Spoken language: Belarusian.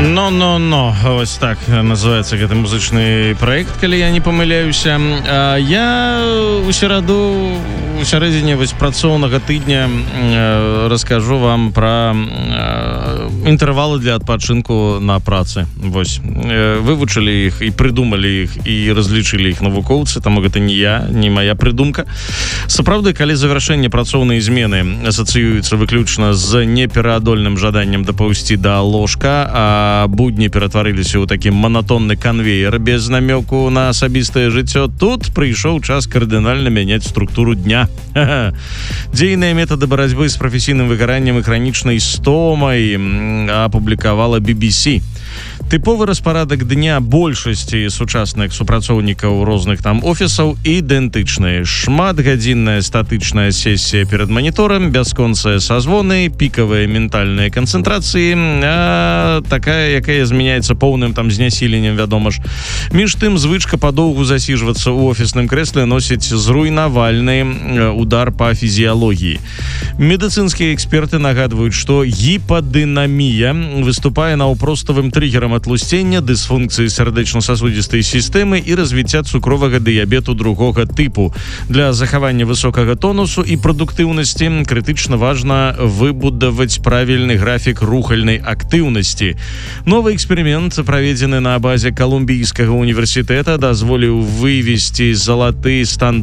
Но, вось так называецца гэты музычны праект, калі я не памыляюся. Я у сярэдзіне вось працоўнага тыдня раскажу вам пра інтэрвалы для адпачынку на працы. Вось вывучылі іх і прыдумалі іх і разлічылі іх навукоўцы, таму гэта не моя прыдумка. Сапраўды, калі завяршэнне працоўнай змены асацыюецца выключна з непераадольным жаданнем дапаўсці да ложка, а будні ператварыліся ў такі манатонны канвеер без намёку на асабістае жыццё, тут прыйшоў час кардынальна мяняць структуру дня. Дзейныя метады барацьбы з прафесійным выгараннем і хранічнай стомай апублікавала BBC. Тыповы распарадак дня большасці сучасных супрацоўнікаў розных там офісаў ідэнтычны. Шматгадзінная статычная сесія перад маніторам, бясконцыя сазвоны, пікавыя ментальныя канцэнтрацыі, такая, якая змяняецца поўным там знясіленнем, вядома ж. Між тым, звычка падоўгу засіжвацца ў офісным крэсле носіць зруйнавальны удар па фізіялогіі. Медыцынскія эксперты нагадваюць, што гіпадынамія выступае наўпроставым триггерам атлусцення, дысфункцыі сардэчна-сасудзістай сістэмы і развіцця цукровага дыябету другога тыпу. Для захавання высокага тонусу і прадуктыўнасці крытычна важна выбудаваць правільны графік рухальнай актыўнасці. Новы эксперымент, праведзены на базе Калумбійскага універсітэта, дазволіў вывесці залаты стандарт